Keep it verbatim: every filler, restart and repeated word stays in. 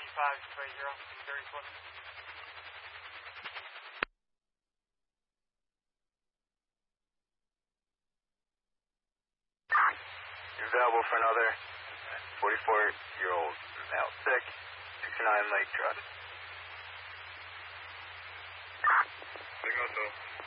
five two eight zero, thirty foot. You're available for another forty-four-year-old male sick, sixty-nine Lake Trust. Big Hotel.